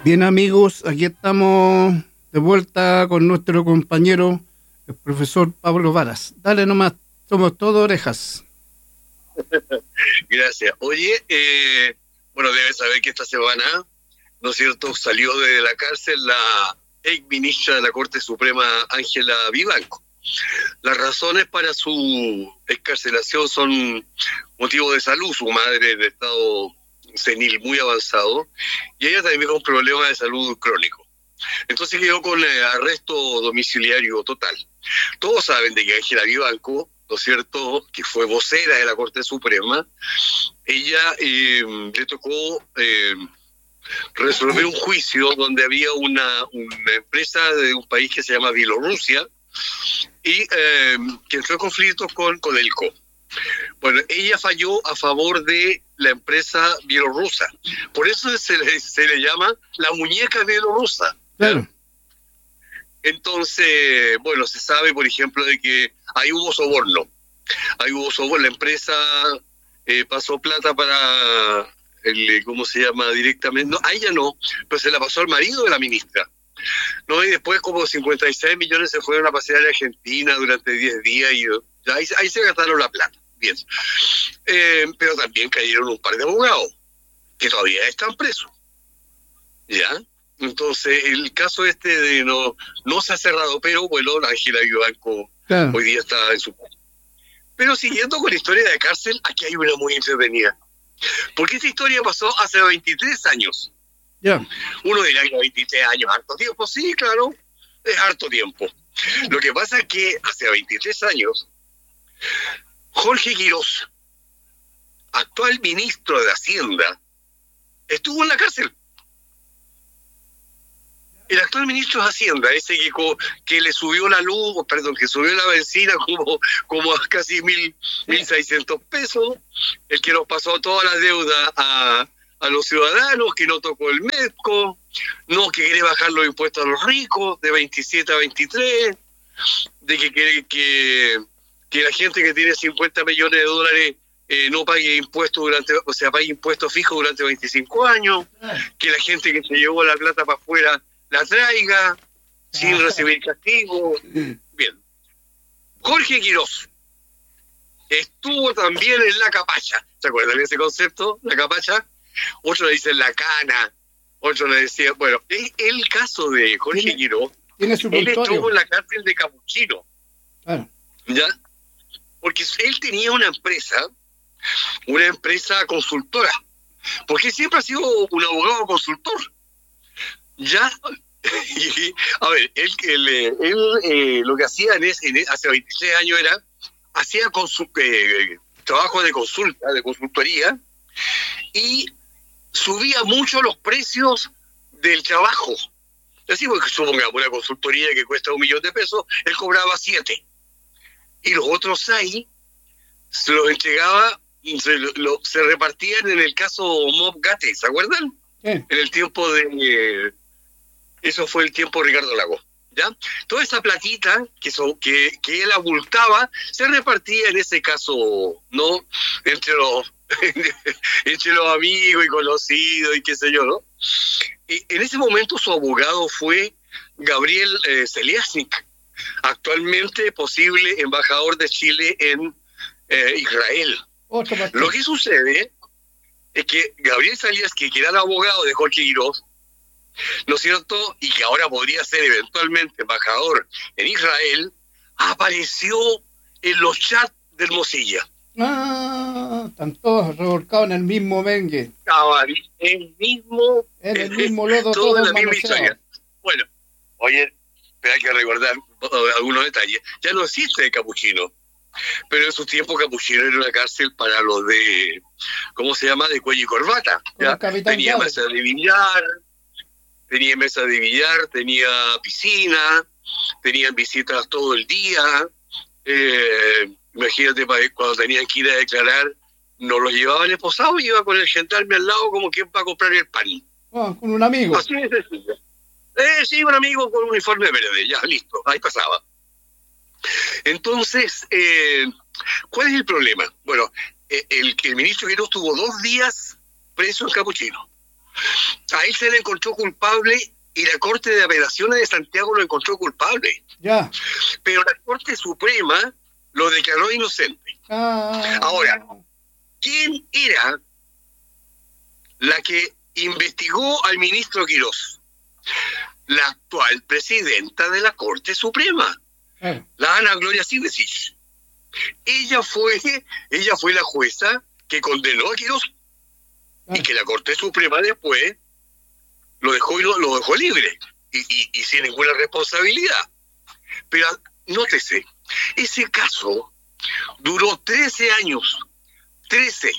Bien, amigos, aquí estamos de vuelta con nuestro compañero, el profesor Pablo Varas. Dale nomás, somos todos orejas. Gracias. Oye, bueno, debes saber que esta semana, ¿no es cierto?, salió de la cárcel la ex ministra de la Corte Suprema, Ángela Vivanco. Las razones para su excarcelación son motivo de salud. Su madre en estado senil muy avanzado y ella también con problemas de salud crónico. Entonces quedó con arresto domiciliario total. Todos saben de que Ángela Vivanco, ¿no es cierto?, que fue vocera de la Corte Suprema, ella le tocó resolver un juicio donde había una empresa de un país que se llama Bielorrusia y que entró en conflicto con Codelco. Bueno, ella falló a favor de la empresa bielorrusa. Por eso se le llama la muñeca bielorrusa. Claro. Entonces, bueno, se sabe, por ejemplo, de que ahí hubo soborno. La empresa pasó plata para ¿cómo se llama? Directamente. No, a ella no, pero se la pasó al marido de la ministra. No, y después como 56 millones se fueron a pasear a Argentina durante 10 días y ahí se gastaron la plata. Bien. Pero también cayeron un par de abogados que todavía están presos. ¿Ya? Entonces, el caso de no se ha cerrado, pero bueno, Ángela Vivanco hoy día está en su casa. Pero siguiendo con la historia de cárcel, aquí hay una muy entretenida. Porque esta historia pasó hace 23 años. Yeah. Uno dirá que 23 años, ¿harto tiempo? Sí, claro, es harto tiempo. Lo que pasa es que hace 23 años, Jorge Quirós, actual ministro de Hacienda, estuvo en la cárcel. El actual ministro de Hacienda, ese que le subió la luz, que subió la benzina como a casi 1.600 pesos, el que nos pasó toda la deuda a los ciudadanos, que no tocó el MEDCO, no, que quiere bajar los impuestos a los ricos de 27 a 23, de que la gente que tiene 50 millones de dólares no pague impuestos pague impuestos fijos durante 25 años, que la gente que se llevó la plata para afuera la traiga sin recibir castigo. Bien. Jorge Quirós estuvo también en la capacha. ¿Se acuerdan de ese concepto? La capacha. Otro le dicen la cana, otro le decía, bueno, el caso de Jorge Quirós, él estuvo en la cárcel de Capuchino. ¿Ya? Porque él tenía una empresa consultora, porque siempre ha sido un abogado consultor. Ya, y, a ver, él lo que hacía hace 23 años hacía trabajo de consultoría, y subía mucho los precios del trabajo. Así, porque supongamos una consultoría que cuesta 1 millón de pesos, él cobraba 7. Y los otros 6 se los entregaba, se repartían en el caso Mob Gate, ¿se acuerdan? Sí. En el tiempo eso fue el tiempo de Ricardo Lagos, ¿ya? Toda esa platita que él abultaba se repartía en ese caso, ¿no? Entre los amigos y conocidos y qué sé yo, ¿no? Y en ese momento su abogado fue Gabriel Zeliaznik, actualmente posible embajador de Chile en Israel. Lo que sucede es que Gabriel Zeliaznik, que era el abogado de Jorge Quirós, ¿no es cierto?, y que ahora podría ser eventualmente embajador en Israel, apareció en los chats de Hermosilla. Están todos revolcados en el mismo mengue. En el mismo lodo, toda la misma historia. Bueno, oye, pero hay que recordar algunos detalles. Ya no existe Capuchino, pero en su tiempo Capuchino era una cárcel para los de, ¿cómo se llama?, de cuello y corbata. Tenía mesa de billar, tenía piscina, tenían visitas todo el día. Imagínate, cuando tenían que ir a declarar, no los llevaban esposados, iba con el gendarme al lado como quien va a comprar el pan. Con un amigo. Así es sencillo. Sí, un amigo con un uniforme verde, ya, listo, ahí pasaba. Entonces, ¿cuál es el problema? Bueno, el ministro Quirós tuvo 2 días preso en Capuchino. A él se le encontró culpable y la Corte de Apelaciones de Santiago lo encontró culpable. Ya. Pero la Corte Suprema lo declaró inocente. Ahora, ¿quién era la que investigó al ministro Quirós? La actual presidenta de la Corte Suprema, la Ana Gloria Sibesich. Ella fue la jueza que condenó a Quirós y que la Corte Suprema después lo dejó libre y sin ninguna responsabilidad. Pero nótese, ese caso duró 13 años. 13.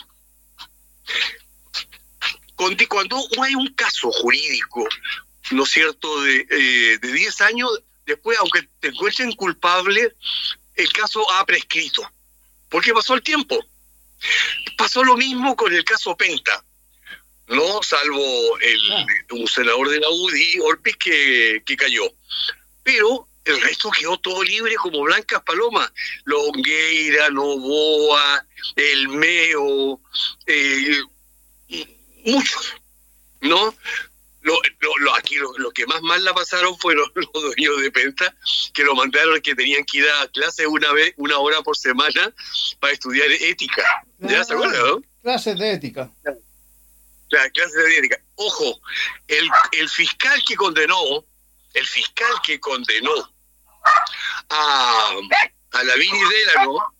Cuando hay un caso jurídico, ¿no es cierto?, de 10 años, después, aunque te encuentren culpable, el caso ha prescrito. Porque pasó el tiempo. Pasó lo mismo con el caso Penta, ¿no? Salvo un senador de la UDI, Orpiz, que cayó. Pero el resto quedó todo libre como blancas palomas. Longueira, Novoa, El Meo, muchos, ¿no? Aquí lo que más mal la pasaron fueron los dueños de Penta, que lo mandaron, que tenían que ir a clase una hora por semana para estudiar ética. ¿Ya se acuerdan, no? Clases de ética. Claro, clases de ética. Ojo, el fiscal que condenó a Lavín y Delano,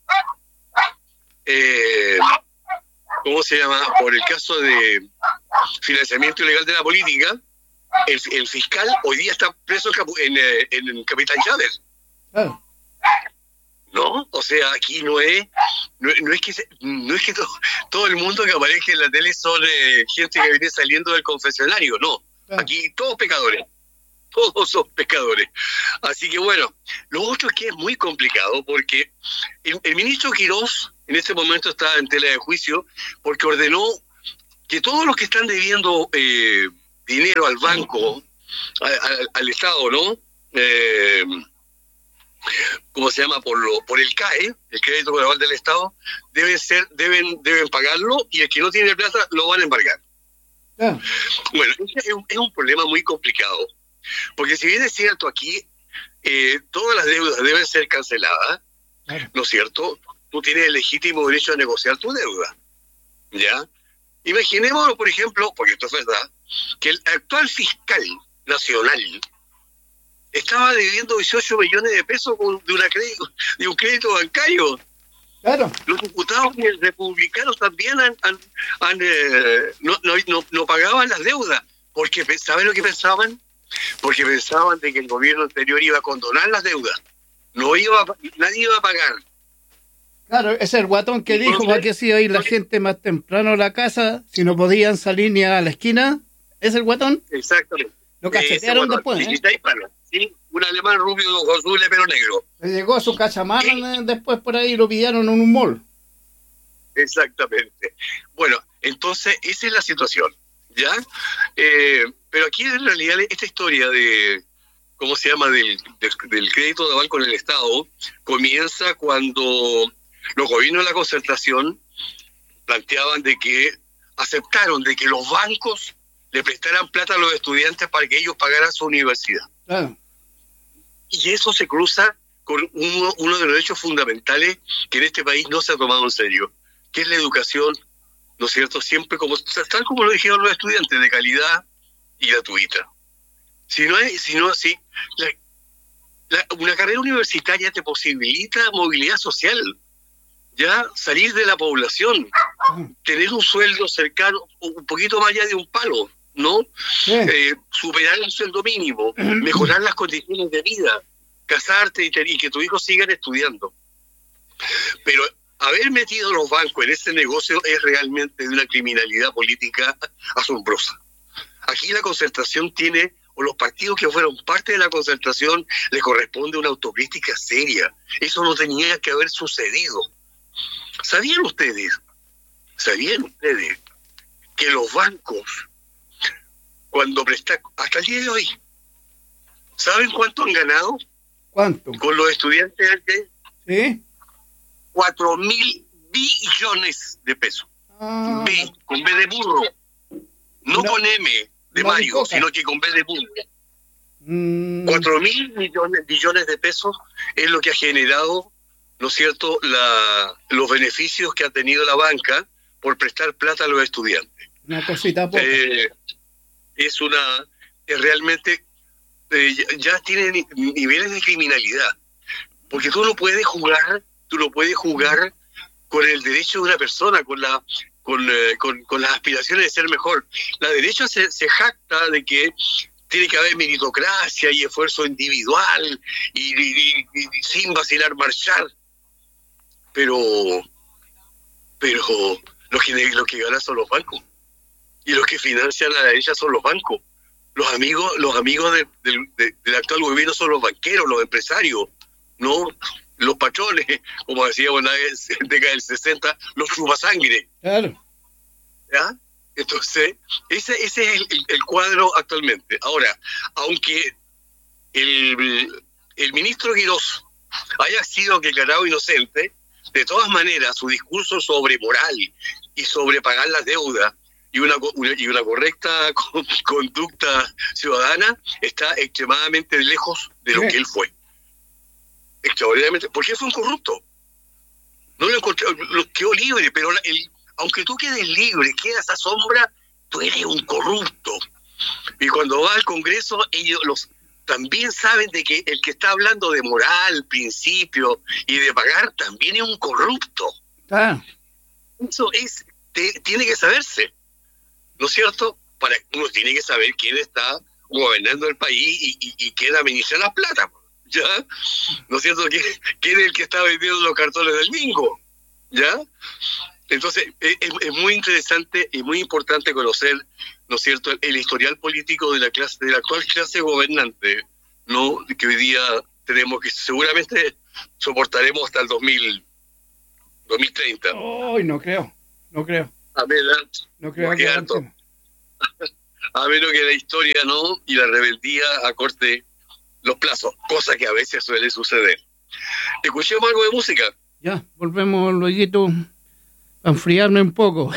¿cómo se llama? Por el caso de financiamiento ilegal de la política, el fiscal hoy día está preso en Capitán Chávez. Claro. ¿No? O sea, aquí no es que todo el mundo que aparece en la tele son gente que viene saliendo del confesionario, no. Claro. Aquí todos pecadores. Todos son pecadores. Así que bueno, lo otro es que es muy complicado porque el ministro Quirós en este momento está en tela de juicio porque ordenó que todos los que están debiendo dinero al banco, al Estado, ¿no? ¿Cómo se llama? Por el CAE, el crédito global del Estado, deben pagarlo, y el que no tiene plata lo van a embargar. Yeah. Bueno, es un problema muy complicado, porque si bien es cierto aquí, todas las deudas deben ser canceladas, ¿no es cierto? Tú tienes el legítimo derecho a negociar tu deuda, ¿ya? Imaginémonos, por ejemplo, porque esto es verdad, que el actual fiscal nacional estaba debiendo 18 millones de pesos de un crédito bancario. Claro. Los diputados republicanos también no pagaban las deudas, porque ¿saben lo que pensaban? Porque pensaban de que el gobierno anterior iba a condonar las deudas. Nadie iba a pagar. Claro, ese es el guatón que dijo para que se iba a ir la gente más temprano a la casa, si no podían salir ni a la esquina. ¿Es el guatón? Exactamente. Lo cachetearon después, Sí, un alemán rubio con azul de pelo negro. Le llegó a su cachamán después por ahí, lo pillaron en un mall. Exactamente. Bueno, entonces esa es la situación, ¿ya? Pero aquí en realidad esta historia de, ¿cómo se llama?, del crédito de banco en el Estado, comienza cuando los gobiernos de la concertación planteaban de que aceptaron de que los bancos le prestaran plata a los estudiantes para que ellos pagaran su universidad. Claro. Y eso se cruza con uno de los derechos fundamentales que en este país no se ha tomado en serio, que es la educación, ¿no es cierto? Siempre tal como lo dijeron los estudiantes, de calidad y gratuita. Una carrera universitaria te posibilita movilidad social, ya salir de la población, tener un sueldo cercano, un poquito más allá de un palo, ¿no? Sí. Superar el sueldo mínimo, mejorar las condiciones de vida, casarte y que tus hijos sigan estudiando. Pero haber metido a los bancos en este negocio es realmente de una criminalidad política asombrosa. Aquí la concertación tiene, o los partidos que fueron parte de la concertación, les corresponde una autocrítica seria. Eso no tenía que haber sucedido. ¿Sabían ustedes que los bancos, cuando prestan, hasta el día de hoy, ¿saben cuánto han ganado? ¿Cuánto? Con los estudiantes ¿Sí? 4.000 billones de pesos. Con B de burro, no con M. de No, Mario, Coca. sino que con B de punto. Mm, 4.000 millones de pesos es lo que ha generado, ¿no es cierto?, los beneficios que ha tenido la banca por prestar plata a los estudiantes. una cosita poca. Es realmente, ya tiene niveles de criminalidad, porque tú no puedes jugar con el derecho de una persona, con las aspiraciones de ser mejor. La derecha se jacta de que tiene que haber meritocracia y esfuerzo individual y sin vacilar marchar, pero los que ganan son los bancos, y los que financian a la derecha son los bancos. Los amigos del actual gobierno son los banqueros, los empresarios, no los patrones, como decíamos en la década del 60, los chupasangre. Claro. ¿Ya? Entonces, ese es el cuadro actualmente. Ahora, aunque el ministro Quirós haya sido declarado inocente, de todas maneras su discurso sobre moral y sobre pagar las deudas y una correcta conducta ciudadana está extremadamente lejos de lo que él fue. Extraordinariamente, porque fue un corrupto. No lo encontré, quedó libre, pero aunque tú quedes libre, quedas a sombra, tú eres un corrupto. Y cuando va al Congreso, ellos también saben de que el que está hablando de moral, principio y de pagar también es un corrupto. Ah. Eso tiene que saberse, ¿no es cierto? Uno tiene que saber quién está gobernando el país y quién administra las plata, ¿ya? ¿No es cierto? ¿Quién es el que está vendiendo los cartones del bingo? ¿Ya? Entonces, es muy interesante y muy importante conocer, ¿no es cierto?, el historial político de la actual clase gobernante, ¿no?, que hoy día tenemos, que seguramente soportaremos hasta el 2030. Ay, no creo. A menos, No creo que avancemos. a menos que la historia, ¿no?, y la rebeldía acorte los plazos, cosa que a veces suele suceder. Escuchemos algo de música. Ya, volvemos luego a enfriarme un poco.